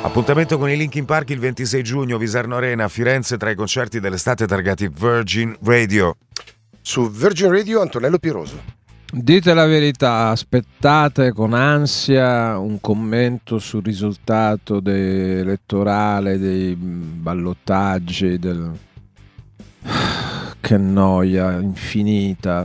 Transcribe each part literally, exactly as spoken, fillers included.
Appuntamento con i Linkin Park il ventisei giugno, Visarno Arena a Firenze, tra i concerti dell'estate targati Virgin Radio. Su Virgin Radio Antonello Piroso. Dite la verità, aspettate con ansia un commento sul risultato de- elettorale, dei ballottaggi, del... Che noia infinita.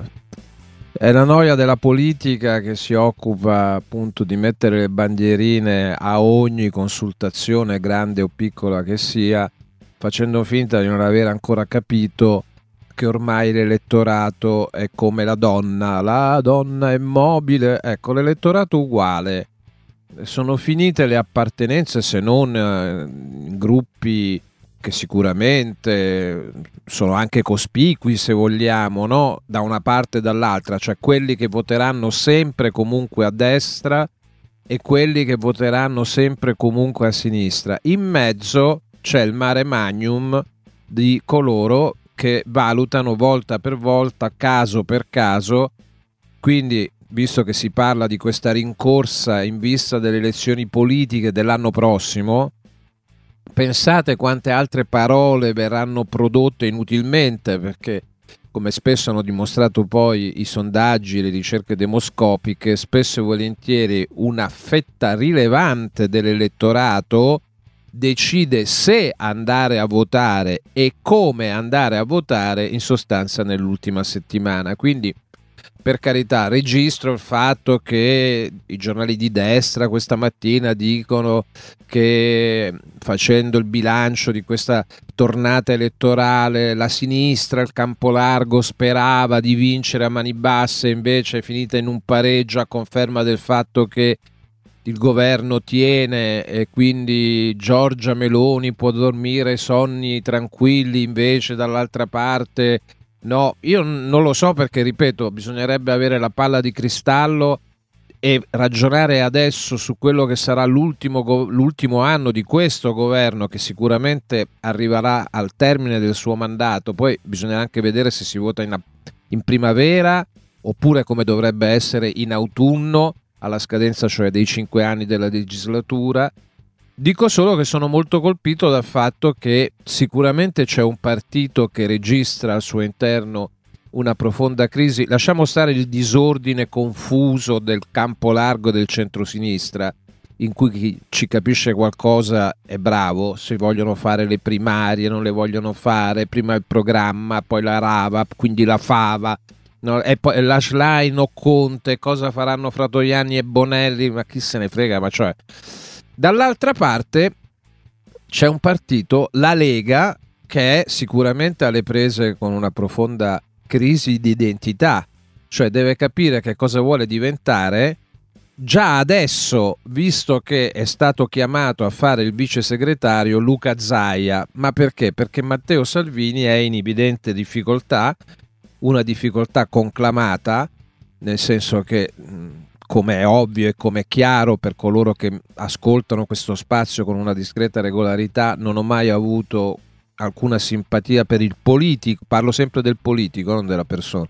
È la noia della politica che si occupa appunto di mettere le bandierine a ogni consultazione, grande o piccola che sia, facendo finta di non aver ancora capito che ormai l'elettorato è come la donna, la donna è mobile, ecco, l'elettorato uguale. Sono finite le appartenenze, se non in gruppi che sicuramente sono anche cospicui, se vogliamo, no? Da una parte e dall'altra, cioè quelli che voteranno sempre comunque a destra e quelli che voteranno sempre comunque a sinistra. In mezzo c'è il mare magnum di coloro che valutano volta per volta, caso per caso. Quindi, visto che si parla di questa rincorsa in vista delle elezioni politiche dell'anno prossimo, pensate quante altre parole verranno prodotte inutilmente, perché come spesso hanno dimostrato poi i sondaggi, le ricerche demoscopiche, spesso e volentieri una fetta rilevante dell'elettorato decide se andare a votare e come andare a votare in sostanza nell'ultima settimana. Quindi, per carità, registro il fatto che i giornali di destra questa mattina dicono che, facendo il bilancio di questa tornata elettorale, la sinistra, il campo largo, sperava di vincere a mani basse, invece è finita in un pareggio, a conferma del fatto che il governo tiene e quindi Giorgia Meloni può dormire sonni tranquilli, invece dall'altra parte no. Io non lo so, perché ripeto, bisognerebbe avere la palla di cristallo e ragionare adesso su quello che sarà l'ultimo, l'ultimo anno di questo governo, che sicuramente arriverà al termine del suo mandato. Poi bisogna anche vedere se si vota in, in primavera oppure, come dovrebbe essere, in autunno, alla scadenza cioè dei cinque anni della legislatura. Dico solo che sono molto colpito dal fatto che sicuramente c'è un partito che registra al suo interno una profonda crisi. Lasciamo stare il disordine confuso del campo largo del centrosinistra, in cui chi ci capisce qualcosa è bravo. Se vogliono fare le primarie, non le vogliono fare, prima il programma, poi la rava, quindi la fava, no? E poi la Schlein o Conte, cosa faranno Fratoianni e Bonelli, ma chi se ne frega. Ma cioè, dall'altra parte c'è un partito, la Lega, che è sicuramente alle prese con una profonda crisi di identità, cioè deve capire che cosa vuole diventare. Già adesso, visto che è stato chiamato a fare il vice segretario Luca Zaia, ma perché? Perché Matteo Salvini è in evidente difficoltà, una difficoltà conclamata, nel senso che, come è ovvio e come è chiaro per coloro che ascoltano questo spazio con una discreta regolarità, non ho mai avuto alcuna simpatia per il politico, parlo sempre del politico, non della persona.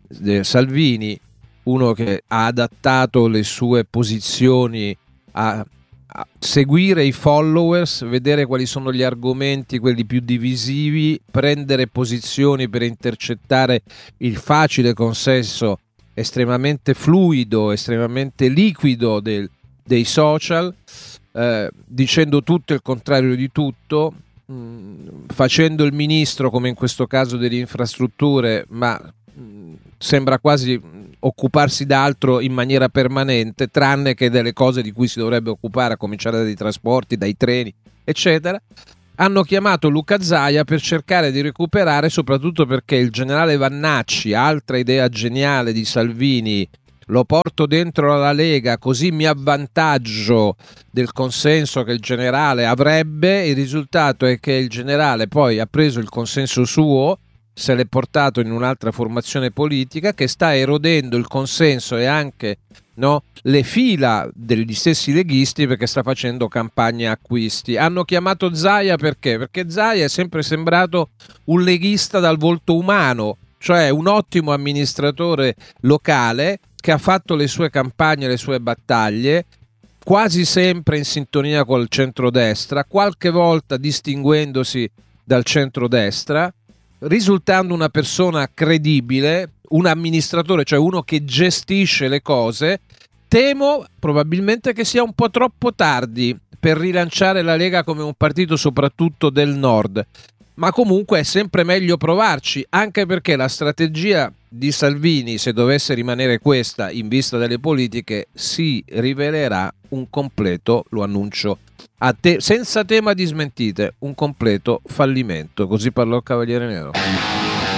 Salvini, uno che ha adattato le sue posizioni a, a seguire i followers, vedere quali sono gli argomenti, quelli più divisivi, prendere posizioni per intercettare il facile consenso estremamente fluido, estremamente liquido del, dei social, eh, dicendo tutto e il contrario di tutto, mh, facendo il ministro, come in questo caso, delle infrastrutture, ma mh, sembra quasi occuparsi d'altro in maniera permanente, tranne che delle cose di cui si dovrebbe occupare, a cominciare dai trasporti, dai treni, eccetera. Hanno chiamato Luca Zaia per cercare di recuperare, soprattutto perché il generale Vannacci, altra idea geniale di Salvini, lo porto dentro alla Lega così mi avvantaggio del consenso che il generale avrebbe. Il risultato è che il generale poi ha preso il consenso suo, se l'è portato in un'altra formazione politica che sta erodendo il consenso e anche, no, le fila degli stessi leghisti, perché sta facendo campagne acquisti. Hanno chiamato Zaia perché? Perché Zaia è sempre sembrato un leghista dal volto umano, cioè un ottimo amministratore locale che ha fatto le sue campagne, le sue battaglie. quasi sempre in sintonia col centrodestra, qualche volta distinguendosi dal centrodestra, risultando una persona credibile, un amministratore, cioè uno che gestisce le cose. Temo probabilmente che sia un po' troppo tardi per rilanciare la Lega come un partito soprattutto del nord, ma comunque è sempre meglio provarci, anche perché la strategia di Salvini, se dovesse rimanere questa in vista delle politiche, si rivelerà un completo, lo annuncio a te, senza tema di smentite, un completo fallimento. Così parlò il Cavaliere Nero.